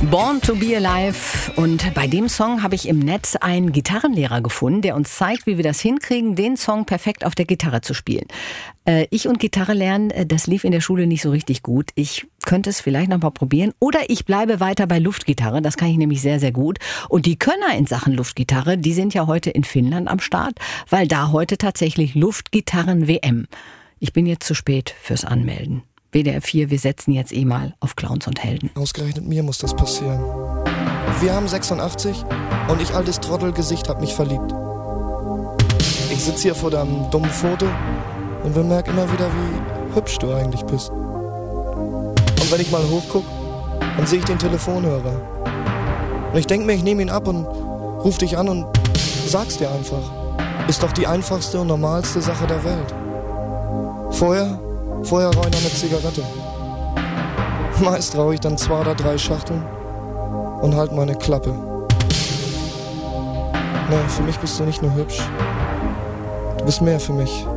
Born to be Alive, und bei dem Song habe ich im Netz einen Gitarrenlehrer gefunden, der uns zeigt, wie wir das hinkriegen, den Song perfekt auf der Gitarre zu spielen. Ich und Gitarre lernen, das lief in der Schule nicht so richtig gut. Ich könnte es vielleicht noch mal probieren, oder ich bleibe weiter bei Luftgitarre, das kann ich nämlich sehr, sehr gut. Und die Könner in Sachen Luftgitarre, die sind ja heute in Finnland am Start, weil da heute tatsächlich Luftgitarren-WM. Ich bin jetzt zu spät fürs Anmelden. WDR 4, wir setzen jetzt mal auf Clowns und Helden. Ausgerechnet mir muss das passieren. Wir haben 86 und ich, altes Trottelgesicht, hab mich verliebt. Ich sitz hier vor deinem dummen Foto und bemerk immer wieder, wie hübsch du eigentlich bist. Und wenn ich mal hochguck, dann sehe ich den Telefonhörer. Und ich denk mir, ich nehme ihn ab und ruf dich an und sag's dir einfach. Ist doch die einfachste und normalste Sache der Welt. Vorher rauche ich noch eine Zigarette. Meist rauche ich dann 2 oder 3 Schachteln und halt meine Klappe. Nee, für mich bist du nicht nur hübsch. Du bist mehr für mich.